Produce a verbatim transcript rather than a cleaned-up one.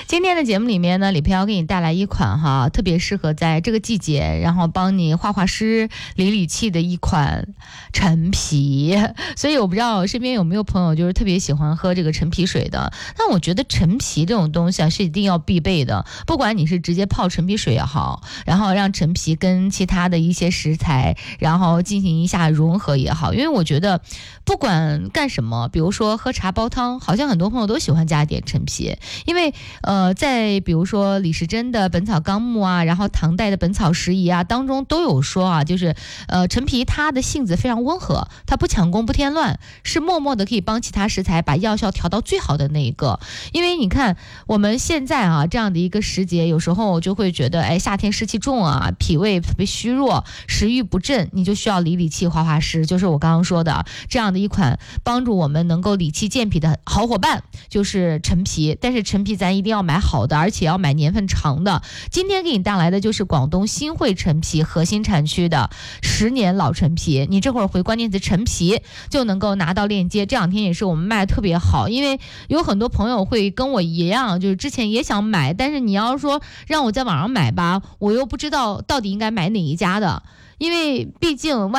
今天的节目里面呢，李飘给你带来一款哈，特别适合在这个季节，然后帮你画画湿、理理气的一款陈皮。所以我不知道身边有没有朋友就是特别喜欢喝这个陈皮水的。那我觉得陈皮这种东西啊是一定要必备的，不管你是直接泡陈皮水也好，然后让陈皮跟其他的一些食材，然后进行一下融合也好，因为我觉得不管干什么，比如说喝茶煲汤，好像很多朋友都喜欢加点陈皮，因为呃，在比如说李时珍的《本草纲目》啊，然后唐代的《本草拾遗》啊当中都有说啊，就是呃陈皮它的性子非常温和，它不抢功不添乱，是默默的可以帮其他食材把药效调到最好的那一个。因为你看我们现在啊这样的一个时节，有时候就会觉得哎夏天湿气重啊，脾胃特别虚弱，食欲不振，你就需要理理气化化湿，就是我刚刚说的这样的一款帮助我们能够理气健脾的好伙伴，就是陈皮。但是陈皮咱一定要买好的，而且要买年份长的。今天给你带来的就是广东新会陈皮核心产区的十年老陈皮，你这会儿回关键词陈皮就能够拿到链接。这两天也是我们卖的特别好，因为有很多朋友会跟我一样，就是之前也想买，但是你要说让我在网上买吧，我又不知道到底应该买哪一家的，因为毕竟